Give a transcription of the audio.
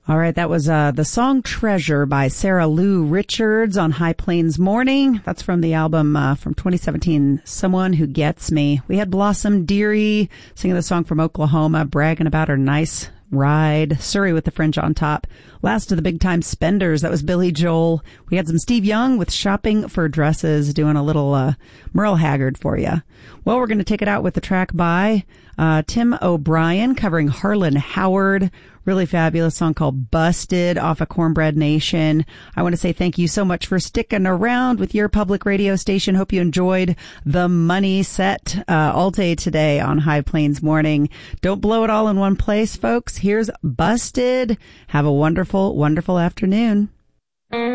All right, that was the song Treasure by Sarah Lou Richards on High Plains Morning. That's from the album from 2017, Someone Who Gets Me. We had Blossom Dearie singing the song from Oklahoma, bragging about her nice ride. Surrey with the Fringe on Top. Last of the Big Time Spenders, that was Billy Joel. We had some Steve Young with Shopping for Dresses, doing a little Merle Haggard for you. Well, we're going to take it out with the track by Tim O'Brien covering Harlan Howard. Really fabulous song called Busted off of Cornbread Nation. I want to say thank you so much for sticking around with your public radio station. Hope you enjoyed the money set all day today on High Plains Morning. Don't blow it all in one place, folks. Here's Busted. Have a wonderful, wonderful afternoon.